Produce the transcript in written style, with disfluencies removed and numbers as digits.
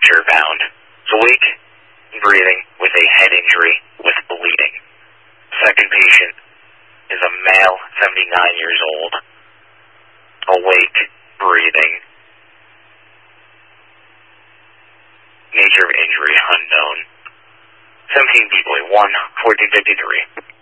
wheelchair bound. Is awake and breathing with a head injury with bleeding. Second patient is a male, 79 years old, awake, breathing. Nature of injury unknown. 17 people, 1, 1453.